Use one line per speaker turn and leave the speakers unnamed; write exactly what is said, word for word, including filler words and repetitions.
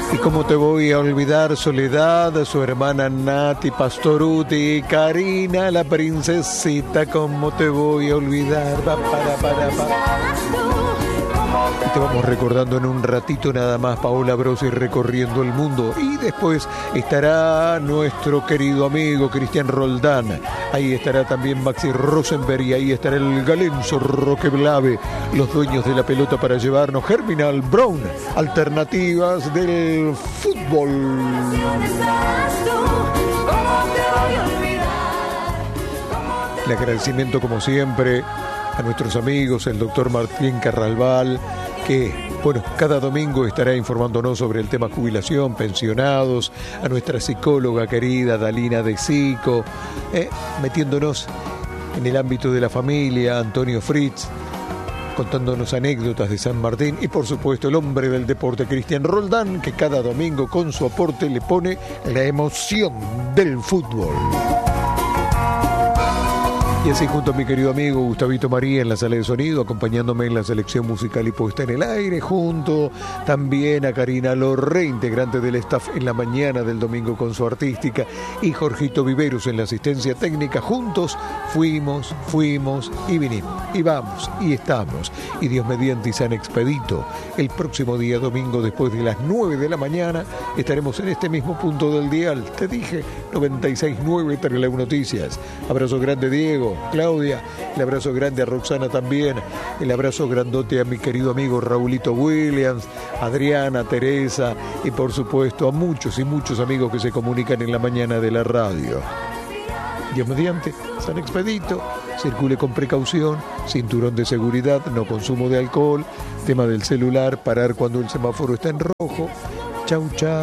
Y cómo te voy a olvidar, Soledad, su hermana Nati Pastoruti, Karina, la princesita, cómo te voy a olvidar. Va, para, para, para. Y te vamos recordando en un ratito nada más Paola Brosi recorriendo el mundo. Y después estará nuestro querido amigo Cristian Roldán. Ahí estará también Maxi Rosenberg y ahí estará el galenzo Roque Blave, los dueños de la pelota para llevarnos Germinal Brown, alternativas del fútbol. El agradecimiento como siempre a nuestros amigos, el doctor Martín Carralbal, que, bueno, cada domingo estará informándonos sobre el tema jubilación, pensionados, a nuestra psicóloga querida Dalina de Sico, eh, metiéndonos en el ámbito de la familia, Antonio Fritz, contándonos anécdotas de San Martín y, por supuesto, el hombre del deporte, Cristian Roldán, que cada domingo con su aporte le pone la emoción del fútbol. Y así junto a mi querido amigo Gustavito María en la sala de sonido, acompañándome en la selección musical y puesta en el aire, junto también a Karina Lorre, integrante del staff en la mañana del domingo con su artística, y Jorgito Viveros en la asistencia técnica. Juntos fuimos, fuimos y vinimos, y vamos, y estamos, y Dios mediante y San Expedito, el próximo día domingo después de las nueve de la mañana estaremos en este mismo punto del dial. Te dije, noventa y seis punto nueve Trelew Noticias. Abrazo grande, Diego, Claudia, el abrazo grande a Roxana también, el abrazo grandote a mi querido amigo Raulito Williams, Adriana, Teresa y por supuesto a muchos y muchos amigos que se comunican en la mañana de la radio. Dios mediante, San Expedito, circule con precaución, cinturón de seguridad, no consumo de alcohol, tema del celular, parar cuando el semáforo está en rojo. Chau, chau.